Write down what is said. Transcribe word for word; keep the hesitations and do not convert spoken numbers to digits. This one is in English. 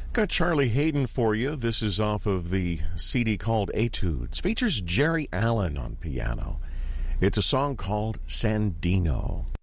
Got Charlie Hayden for you. This is off of the C D called Etudes. Features Jerry Allen on piano. It's a song called Sandino.